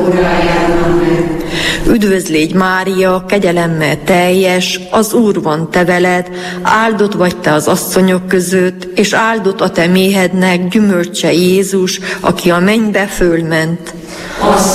Üdvözl légy Mária, kegyelemmel teljes, az Úr van te veled, áldott vagy te az asszonyok között, és áldott a te méhednek gyümölcse Jézus, aki a mennybe fölment.